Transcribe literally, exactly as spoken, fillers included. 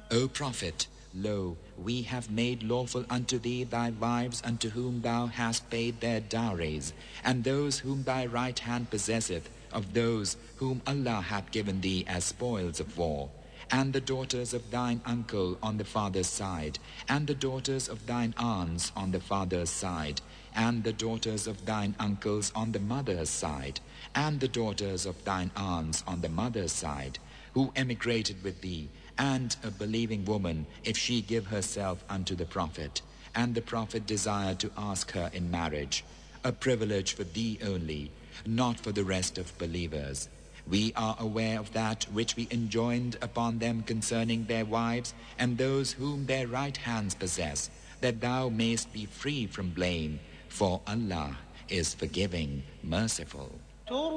O Prophet, lo, we have made lawful unto thee thy wives unto whom thou hast paid their dowries, and those whom thy right hand possesseth, of those whom Allah hath given thee as spoils of war, and the daughters of thine uncle on the father's side, and the daughters of thine aunts on the father's side, and the daughters of thine uncles on the mother's side, and the daughters of thine aunts on the mother's side, who emigrated with thee, and a believing woman, if she give herself unto the Prophet, and the Prophet desire to ask her in marriage, a privilege for thee only, not for the rest of believers. We are aware of that which we enjoined upon them concerning their wives and those whom their right hands possess, that thou mayst be free from blame, for Allah is forgiving, merciful.